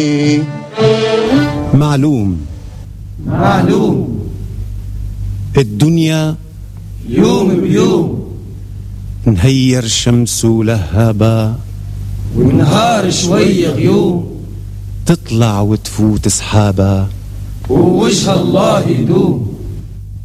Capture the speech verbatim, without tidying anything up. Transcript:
معلوم معلوم الدنيا يوم بيوم، نهير شمس لهبا والنهار شوي غيوم، تطلع وتفوت سحابا ووجه الله يدوم.